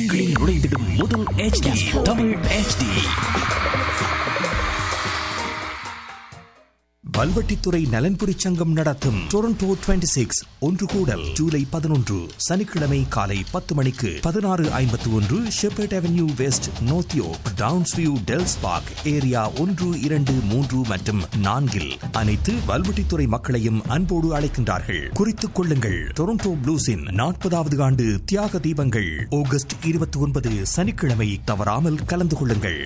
உங்களின் நுழைந்திடும் முதல் HD தமிழ் HD. வல்வெட்டித்துறை நலன்புரி சங்கம் நடத்தும் டொரண்டோ 26 ஒன்று கூடல் ஜூலை 11 சனிக்கிழமை காலை 10 மணிக்கு 1651 shepherd avenue west நோர்த்யோக் டவுன்ஸ்வியூ டெல்ஸ் park area 1, 2, 3 மற்றும் 4 அனைத்து வல்வெட்டித்துறை மக்களையும் அன்போடு அழைக்கின்றார்கள். குறித்துக் கொள்ளுங்கள். டொரண்டோ ப்ளூஸின் 40வது ஆண்டு தியாக தீபங்கள் ஆகஸ்ட் 29 சனிக்கிழமை தவறாமல் கலந்து கொள்ளுங்கள்.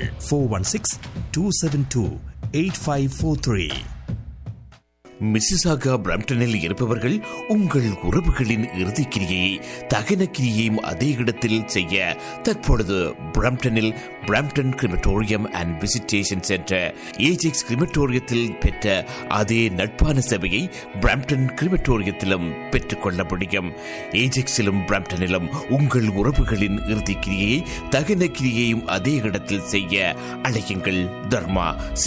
416-272-8543. மிசிசாகா பிரம்டனில் இருப்பவர்கள் உங்கள் உறவுகளின் இறுதிக்கிரியை தகன கிரியையும் அதே இடத்தில் செய்ய தற்பொழுது பிரம்டனில் Brampton crematorium and visitation centre Ajax கிரிமட்டோரியத்தில் பெற்ற அதே நட்பான சேவையை பிரம்டன் கிரிமட்டோரியத்திலும் பெற்றுக்கொள்ள முடியும். ஏஜெக்ஸிலும் பிரம்டனிலும் உங்கள் உறவுகளின் இறுதிக்கிரியை தகன கிரியையும் அதே இடத்தில் செய்ய அழையுங்கள். தர்மா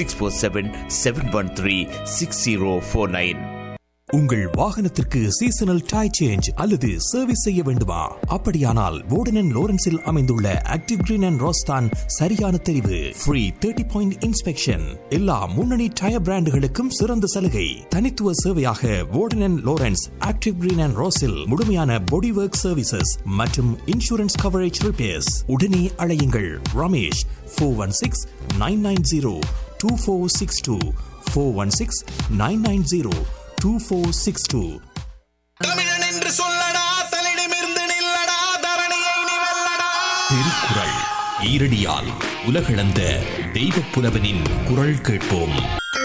647-713-6049. உங்கள் வாகனத்திற்கு சீசனல் டயர் சேஞ்ச் அல்லது சர்வீஸ் செய்ய வேண்டுமா? அப்படியானால் வோர்டன் அண்ட் லோரன்ஸில் அமைந்துள்ள ஆக்டிவ் கிரீன் அண்ட் ரோஸ்தான் சரியான தெரிவு. ஃப்ரீ 30-point இன்ஸ்பெக்ஷன், எல்லா முன்னணி டயர் பிராண்டுகளுக்கும் சிறந்த சலுகை. தனித்துவ சேவையாக வோர்டன் and Lawrence active green and ரோஸில் முழுமையான பாடி ஒர்க் சர்வீசஸ் மற்றும் இன்சூரன்ஸ் கவரேஜ் ரிப்பேர்ஸ். உடனே அழையுங்கள். ரமேஷ் 416-990-2462 416-990-2462. தமிழன் என்று சொல்லடா, தலிடமிருந்து நில்லடா, தரணியை நீ வெல்லடா. திருக்குறள் ஈரடியால் உலகளந்த தெய்வப் புலவனின் குரல் கேட்போம்.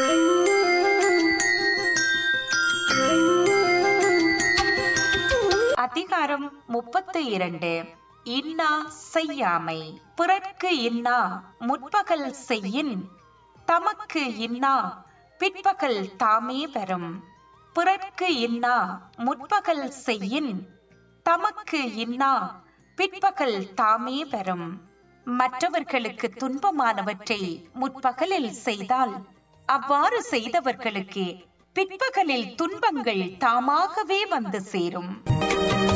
அதிகாரம் 32. இன்னா செய்யாமை. பிறர்க்கு இன்னா முற்பகல் செய்யின், தமக்கு இன்னா பிற்பகல் தாமே பெறும். பிறர்க்கு இன்னா முற்பகல் செய்யின், தமக்கு இன்னா பிற்பகல் தாமே பெறும். மற்றவர்களுக்கு துன்பமானவற்றை முற்பகலில் செய்தால் அவ்வாறு செய்தவர்களுக்கு பிற்பகலில் துன்பங்கள் தாமாகவே வந்து சேரும்.